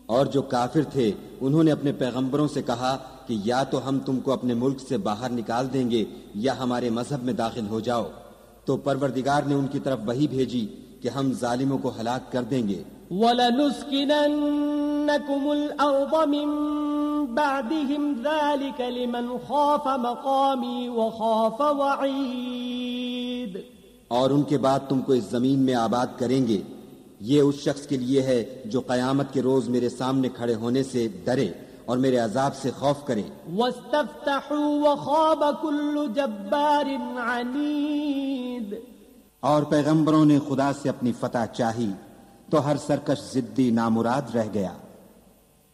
और जो काफिर थे उन्होंने अपने पैगंबरों से कहा कि या तो हम तुमको अपने मुल्क से बाहर निकाल देंगे या हमारे मजहब में दाखिल हो जाओ। तो परवरदिगार ने उनकी तरफ वही भेजी कि हम जालिमों को हलाक कर देंगे। वलनुस्किनन्नकुमुल अर्द मिन बअदिहिम ज़ालिका लिमन खाफ़ मक़ामी व खाफ़ वईद। और उनके बाद तुमको इस जमीन में आबाद करेंगे, ये उस शख्स के लिए है जो कयामत के रोज मेरे सामने खड़े होने से डरे और मेरे अजाब से खौफ करे। वस्तफ्तहू व खाब कुल्लु जब्बारिन अनीद। और पैगंबरों ने खुदा से अपनी फतह चाही तो हर सरकश जिद्दी नामुराद रह गया।